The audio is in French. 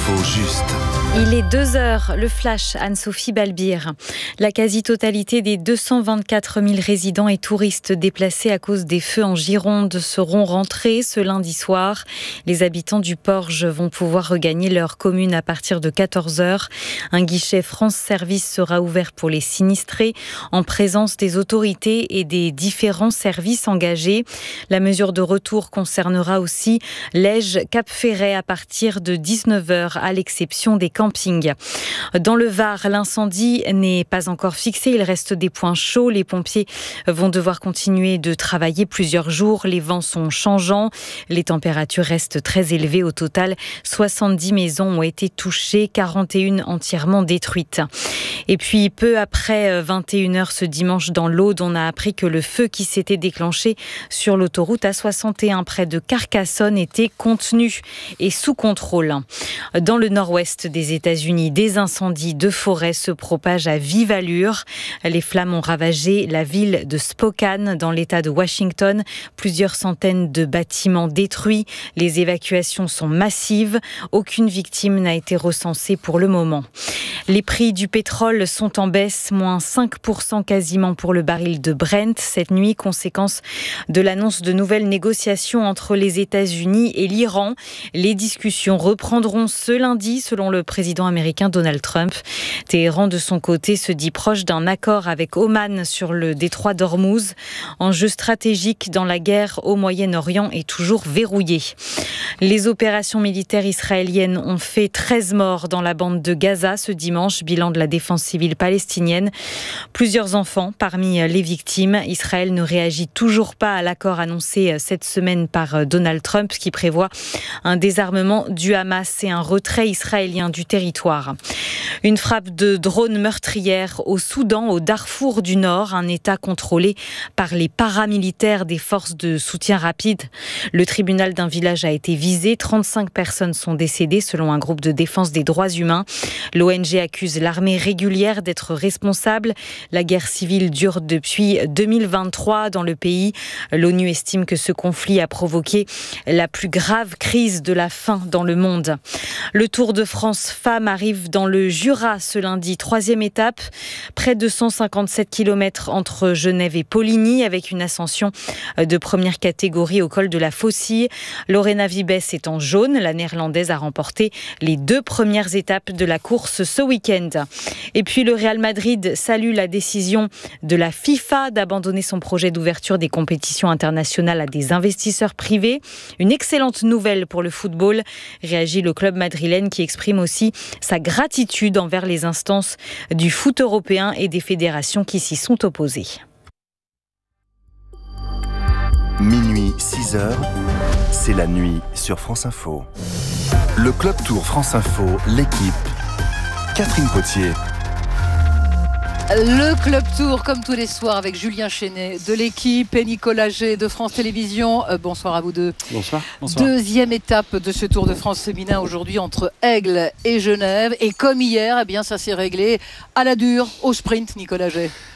L'info juste. Il est 2h, le flash, Anne-Sophie Balbir. La quasi-totalité des 224 000 résidents et touristes déplacés à cause des feux en Gironde seront rentrés ce lundi soir. Les habitants du Porge vont pouvoir regagner leur commune à partir de 14h. Un guichet France Service sera ouvert pour les sinistrés en présence des autorités et des différents services engagés. La mesure de retour concernera aussi Lège, Cap-Ferret à partir de 19h, à l'exception des campings. Dans le Var, l'incendie n'est pas encore fixé. Il reste des points chauds. Les pompiers vont devoir continuer de travailler plusieurs jours. Les vents sont changeants. Les températures restent très élevées. Au total, 70 maisons ont été touchées, 41 entièrement détruites. Et puis, peu après 21h ce dimanche dans l'Aude, on a appris que le feu qui s'était déclenché sur l'autoroute A61 près de Carcassonne était contenu et sous contrôle. Dans le nord-ouest des États-Unis, des incendies de forêt se propagent à vive allure. Les flammes ont ravagé la ville de Spokane dans l'État de Washington. Plusieurs centaines de bâtiments détruits. Les évacuations sont massives. Aucune victime n'a été recensée pour le moment. Les prix du pétrole sont en baisse, moins 5% quasiment pour le baril de Brent cette nuit, conséquence de l'annonce de nouvelles négociations entre les États-Unis et l'Iran. Les discussions reprendront ce lundi, selon le président américain Donald Trump. Téhéran, de son côté, se dit proche d'un accord avec Oman sur le détroit d'Ormuz. Enjeu stratégique dans la guerre au Moyen-Orient est toujours verrouillé. Les opérations militaires israéliennes ont fait 13 morts dans la bande de Gaza ce dimanche, bilan de la défense civile palestinienne. Plusieurs enfants parmi les victimes. Israël ne réagit toujours pas à l'accord annoncé cette semaine par Donald Trump qui prévoit un désarmement du Hamas et un retrait israélien du territoire. Une frappe de drone meurtrière au Soudan, au Darfour du Nord, un État contrôlé par les paramilitaires des forces de soutien rapide. Le tribunal d'un village a été visé. 35 personnes sont décédées selon un groupe de défense des droits humains. L'ONG accuse l'armée régulière d'être responsable. La guerre civile dure depuis 2023 dans le pays. L'ONU estime que ce conflit a provoqué la plus grave crise de la faim dans le monde. Le Tour de France femmes arrive dans le Jura ce lundi, 3e étape, près de 157 km entre Genève et Poligny, avec une ascension de première catégorie au col de la Faucille. Lorena Wiebes est en jaune. La néerlandaise a remporté les 2 premières étapes de la course ce week-end. Et puis le Real Madrid salue la décision de la FIFA d'abandonner son projet d'ouverture des compétitions internationales à des investisseurs privés. Une excellente nouvelle pour le football, réagit le club madrilène qui exprime aussi sa gratitude envers les instances du foot européen et des fédérations qui s'y sont opposées. Minuit 6h, c'est la nuit sur France Info. Le Club Tour France Info, l'équipe. Catherine Potier. Le Club Tour, comme tous les soirs, avec Julien Chenet de l'équipe et Nicolas G de France Télévisions. Bonsoir à vous deux. Bonsoir. Bonsoir. Deuxième étape de ce Tour de France féminin aujourd'hui entre Aigle et Genève. Et comme hier, eh bien, ça s'est réglé à la dure, au sprint, Nicolas G.